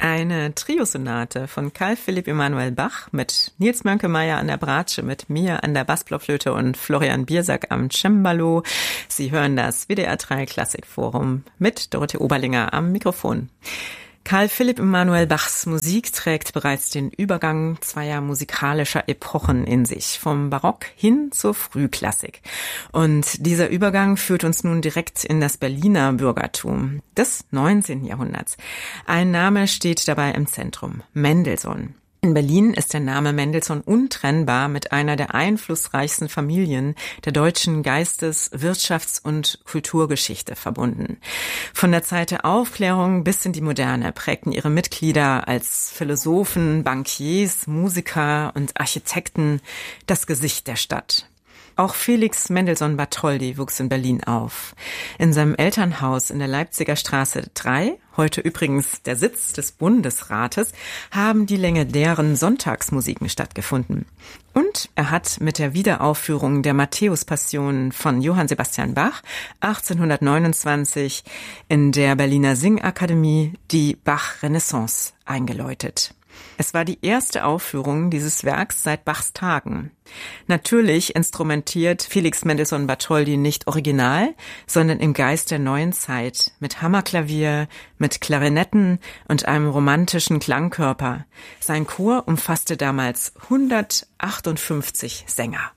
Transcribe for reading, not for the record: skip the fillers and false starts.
Eine Triosonate von Carl Philipp Emanuel Bach mit Nils Mönkemeyer an der Bratsche, mit mir an der Bassblockflöte und Florian Biersack am Cembalo. Sie hören das WDR 3 Klassikforum mit Dorothee Oberlinger am Mikrofon. Carl Philipp Emanuel Bachs Musik trägt bereits den Übergang zweier musikalischer Epochen in sich, vom Barock hin zur Frühklassik. Und dieser Übergang führt uns nun direkt in das Berliner Bürgertum des 19. Jahrhunderts. Ein Name steht dabei im Zentrum: Mendelssohn. In Berlin ist der Name Mendelssohn untrennbar mit einer der einflussreichsten Familien der deutschen Geistes-, Wirtschafts- und Kulturgeschichte verbunden. Von der Zeit der Aufklärung bis in die Moderne prägten ihre Mitglieder als Philosophen, Bankiers, Musiker und Architekten das Gesicht der Stadt. Auch Felix Mendelssohn Bartholdy wuchs in Berlin auf. In seinem Elternhaus in der Leipziger Straße 3, heute übrigens der Sitz des Bundesrates, haben die legendären Sonntagsmusiken stattgefunden. Und er hat mit der Wiederaufführung der Matthäus-Passion von Johann Sebastian Bach 1829 in der Berliner Singakademie die Bach-Renaissance eingeläutet. Es war die erste Aufführung dieses Werks seit Bachs Tagen. Natürlich instrumentiert Felix Mendelssohn Bartholdy nicht original, sondern im Geist der neuen Zeit, mit Hammerklavier, mit Klarinetten und einem romantischen Klangkörper. Sein Chor umfasste damals 158 Sänger.